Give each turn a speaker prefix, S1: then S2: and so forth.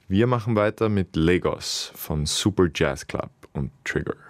S1: Wir machen weiter mit Lagos von Super Jazz Club und Trigger.